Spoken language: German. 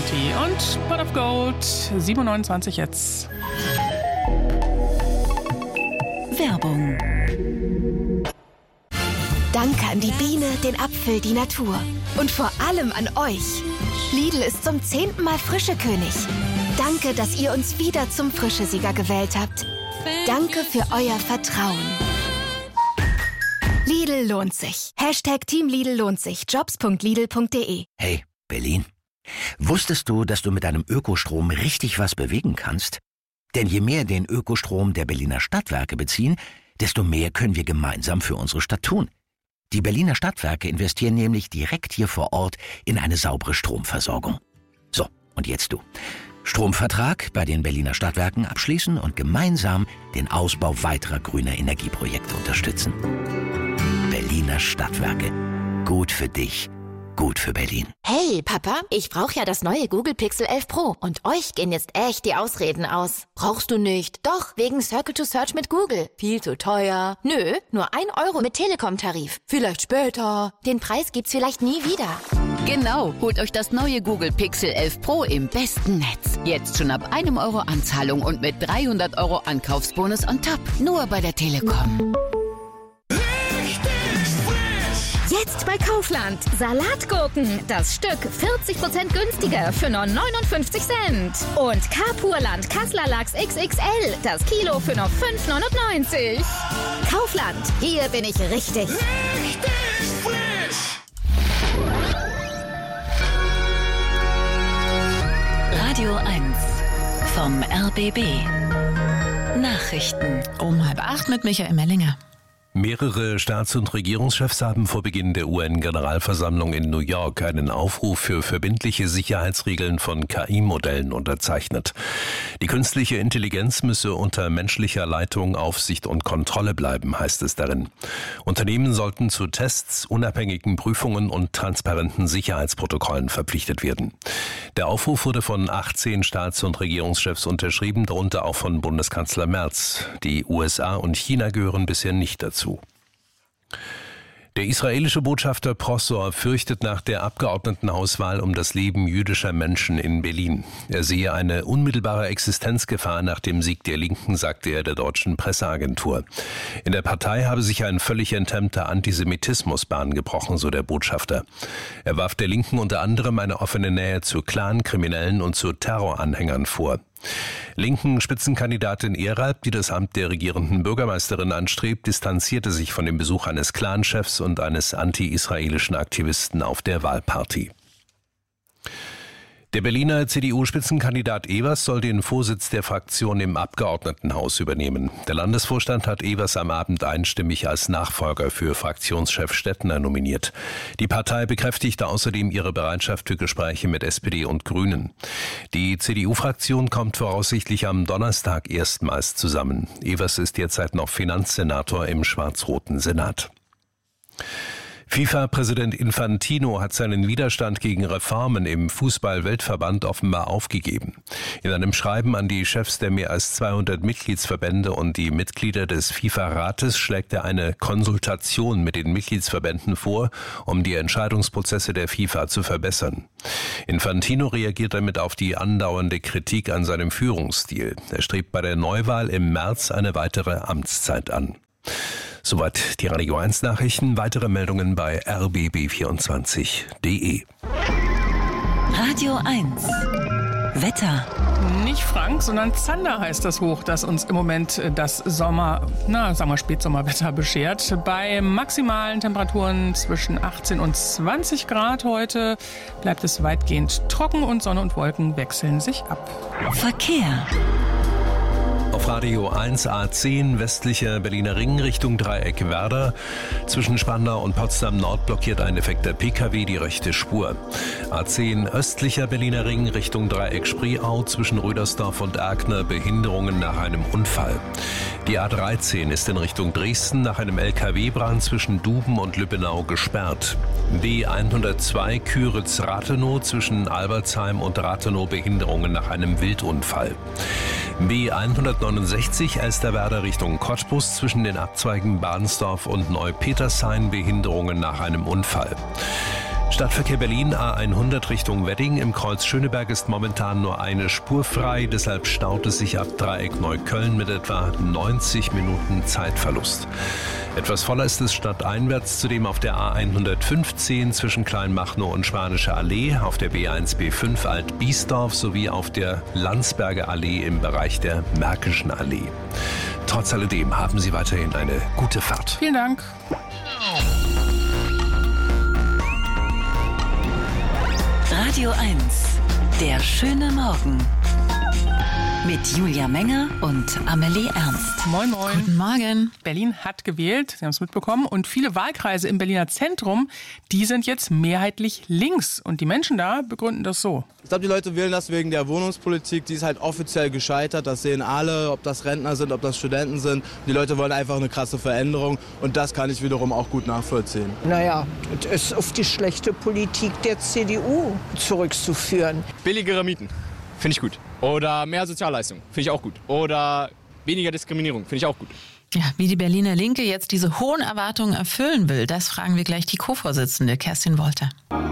Authority und Pot of Gold, 7,29 jetzt. Werbung. Danke an die Biene, den Apfel, die Natur. Und vor allem an euch. Lidl ist zum 10. Mal Frischekönig. Danke, dass ihr uns wieder zum Frischesieger gewählt habt. Danke für euer Vertrauen. Lidl lohnt sich. Team Lidl lohnt sich. Jobs.lidl.de. Hey, Berlin. Wusstest du, dass du mit deinem Ökostrom richtig was bewegen kannst? Denn je mehr den Ökostrom der Berliner Stadtwerke beziehen, desto mehr können wir gemeinsam für unsere Stadt tun. Die Berliner Stadtwerke investieren nämlich direkt hier vor Ort in eine saubere Stromversorgung. So, und jetzt du. Stromvertrag bei den Berliner Stadtwerken abschließen und gemeinsam den Ausbau weiterer grüner Energieprojekte unterstützen. Berliner Stadtwerke. Gut für dich. Gut für Berlin. Hey, Papa, ich brauche ja das neue Google Pixel 11 Pro. Und euch gehen jetzt echt die Ausreden aus. Brauchst du nicht? Doch, wegen Circle to Search mit Google. Viel zu teuer. Nö, nur 1 Euro mit Telekom-Tarif. Vielleicht später. Den Preis gibt's vielleicht nie wieder. Genau, holt euch das neue Google Pixel 11 Pro im besten Netz. Jetzt schon ab 1 Euro Anzahlung und mit 300 Euro Ankaufsbonus on top. Nur bei der Telekom. Jetzt bei Kaufland. Salatgurken. Das Stück 40% günstiger für nur 59 Cent. Und Carpurland Kassler Lachs XXL. Das Kilo für nur 5,99. Kaufland. Hier bin ich richtig. Radio 1 vom RBB. Nachrichten. Um 7:30 mit Michael Mellinger. Mehrere Staats- und Regierungschefs haben vor Beginn der UN-Generalversammlung in New York einen Aufruf für verbindliche Sicherheitsregeln von KI-Modellen unterzeichnet. Die künstliche Intelligenz müsse unter menschlicher Leitung, Aufsicht und Kontrolle bleiben, heißt es darin. Unternehmen sollten zu Tests, unabhängigen Prüfungen und transparenten Sicherheitsprotokollen verpflichtet werden. Der Aufruf wurde von 18 Staats- und Regierungschefs unterschrieben, darunter auch von Bundeskanzler Merz. Die USA und China gehören bisher nicht dazu. Der israelische Botschafter Prosor fürchtet nach der Abgeordnetenhauswahl um das Leben jüdischer Menschen in Berlin. Er sehe eine unmittelbare Existenzgefahr nach dem Sieg der Linken, sagte er der deutschen Presseagentur. In der Partei habe sich ein völlig enthemmter Antisemitismus Bahn gebrochen, so der Botschafter. Er warf der Linken unter anderem eine offene Nähe zu Clan-Kriminellen und zu Terroranhängern vor. Linken Spitzenkandidatin Eralb, die das Amt der regierenden Bürgermeisterin anstrebt, distanzierte sich von dem Besuch eines Clanchefs und eines anti-israelischen Aktivisten auf der Wahlparty. Der Berliner CDU-Spitzenkandidat Evers soll den Vorsitz der Fraktion im Abgeordnetenhaus übernehmen. Der Landesvorstand hat Evers am Abend einstimmig als Nachfolger für Fraktionschef Stettner nominiert. Die Partei bekräftigte außerdem ihre Bereitschaft für Gespräche mit SPD und Grünen. Die CDU-Fraktion kommt voraussichtlich am Donnerstag erstmals zusammen. Evers ist derzeit noch Finanzsenator im schwarz-roten Senat. FIFA-Präsident Infantino hat seinen Widerstand gegen Reformen im Fußball-Weltverband offenbar aufgegeben. In einem Schreiben an die Chefs der mehr als 200 Mitgliedsverbände und die Mitglieder des FIFA-Rates schlägt er eine Konsultation mit den Mitgliedsverbänden vor, um die Entscheidungsprozesse der FIFA zu verbessern. Infantino reagiert damit auf die andauernde Kritik an seinem Führungsstil. Er strebt bei der Neuwahl im März eine weitere Amtszeit an. Soweit die Radio 1 Nachrichten. Weitere Meldungen bei rbb24.de. Radio 1 Wetter. Nicht Frank, sondern Zander heißt das Hoch, das uns im Moment das Spätsommerwetter beschert. Bei maximalen Temperaturen zwischen 18 und 20 Grad heute bleibt es weitgehend trocken und Sonne und Wolken wechseln sich ab. Verkehr. Auf Radio 1 A10 westlicher Berliner Ring Richtung Dreieck Werder. Zwischen Spandau und Potsdam Nord blockiert ein defekter Pkw die rechte Spur. A10 östlicher Berliner Ring Richtung Dreieck Spreeau zwischen Rödersdorf und Erkner Behinderungen nach einem Unfall. Die A13 ist in Richtung Dresden nach einem LKW-Brand zwischen Duben und Lübbenau gesperrt. B102 Küritz-Rathenow zwischen Albertsheim und Rathenow Behinderungen nach einem Wildunfall. B169 Elsterwerda Richtung Cottbus zwischen den Abzweigen Badensdorf und Neupetershain Behinderungen nach einem Unfall. Stadtverkehr Berlin, A100 Richtung Wedding. Im Kreuz Schöneberg ist momentan nur eine Spur frei. Deshalb staut es sich ab Dreieck Neukölln mit etwa 90 Minuten Zeitverlust. Etwas voller ist es stadteinwärts, zudem auf der A115 zwischen Kleinmachnow und Schwanische Allee, auf der B1, B5 Alt-Biesdorf sowie auf der Landsberger Allee im Bereich der Märkischen Allee. Trotz alledem haben Sie weiterhin eine gute Fahrt. Vielen Dank. Radio 1, der schöne Morgen. Mit Julia Menger und Amelie Ernst. Moin, moin. Guten Morgen. Berlin hat gewählt, Sie haben es mitbekommen. Und viele Wahlkreise im Berliner Zentrum, die sind jetzt mehrheitlich links. Und die Menschen da begründen das so. Ich glaube, die Leute wählen das wegen der Wohnungspolitik. Die ist halt offiziell gescheitert. Das sehen alle, ob das Rentner sind, ob das Studenten sind. Die Leute wollen einfach eine krasse Veränderung. Und das kann ich wiederum auch gut nachvollziehen. Naja, es ist auf die schlechte Politik der CDU zurückzuführen. Billigere Mieten, finde ich gut. Oder mehr Sozialleistungen, finde ich auch gut. Oder weniger Diskriminierung, finde ich auch gut. Ja, wie die Berliner Linke jetzt diese hohen Erwartungen erfüllen will, das fragen wir gleich die Co-Vorsitzende Kerstin Wolter.